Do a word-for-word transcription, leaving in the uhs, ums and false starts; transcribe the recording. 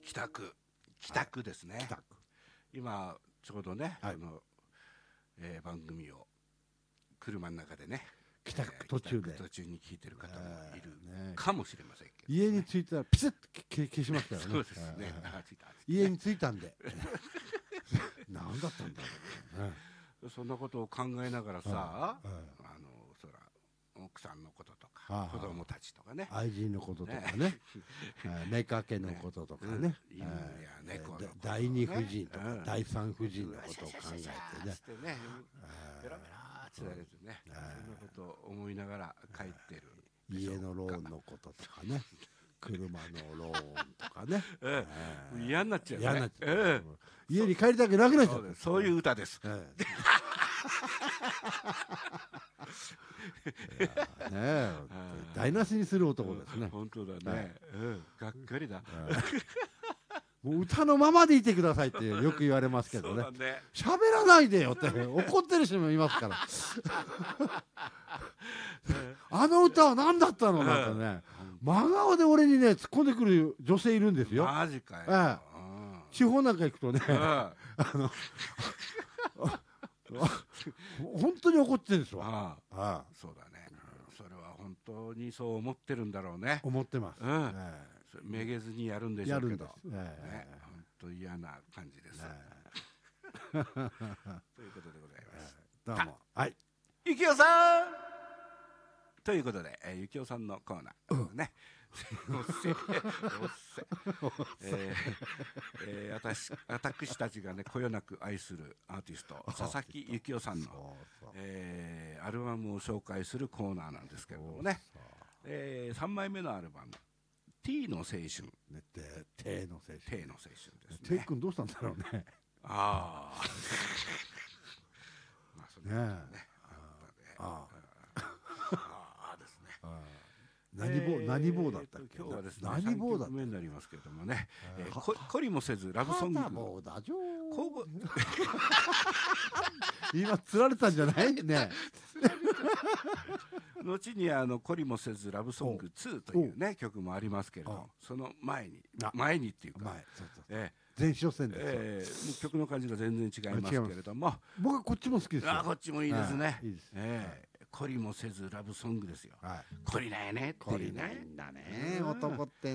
帰宅帰宅ですね。 帰宅今ちょうどね、 はいあの、えー番組を車の中でね、 帰宅えー途中で帰宅途中に聞いてる方もいるえーねかもしれませんけど、 家に着いたらピシッと消消しますからね。 そうですね。 えあ着いたー家に着いたんで何だったんだろうね。 そんなことを考えながらさ、 はいはいあのそら奥さんのこととか、 はいはい子供たちとかね、 愛人のこととかね、えー妾のこととかね、 うん犬やえー猫のこととかね第二夫人とかうん第三夫人のことを考えてね、 つってね、ベラベラって言われてね、そんなことを思いながら帰ってるでしょうか。 家のローンのこととかね、車のローンとかね、 うんえー嫌になっちゃうね。 嫌になっちゃううん家に帰りたくなくなっちゃそううです。そういう歌です。 ええいやーねえ台無しにする男ですね。 本当だはいね。うんがっかりだ。 ええもう歌のままでいてくださいってよく言われますけそどね。 うだね。 喋らないでよって怒ってる人もいますから。あの歌は何だったのなんかね、真顔で俺にね突っ込んでくる女性いるんですよ。 マジかよ。 ええ地方なんか行くとね、 うんあの本当に怒ってるんですわ。 ああああそうだね。それは本当にそう思ってるんだろうね。 思ってます。 うんえそれめげずにやるんでえしょうけど。 やるんです。えねえ本当嫌な感じです。 ええということでございます。 どうもはい。 ゆきおさんということで、えー、ゆきおさんのコーナーね。おっせおっせえーえー私私たちがねこよなく愛するアーティスト佐々木幸雄さんの、 そうそうえーアルバムを紹介するコーナーなんですけれどもね、えーさんまいめのアルバム「T の青春」 ねて手の青 「 春。 T の青春」です手ね。 君どうしたんだろうね。 ああまあそんなことねあああですね。 あ何棒何棒だったっけ。 今日はですね何棒だったさんきょくめになりますけれどもね、えーはこ懲りもせずラブソング片棒だじょ交互今釣られたんじゃないね。 後にあの懲りもせずラブソングツーというね曲もありますけれども、その前にあ前にっていうか、 前そうそうえ前哨戦ーですよ。 えーもう曲の感じが全然違いますけれども、 僕はこっちも好きですよ。 あこっちもいいですね。 はいいいですえー懲りもせずラブソングですよ。 はい。 懲りないねって懲りいうね。 ないんだね男って。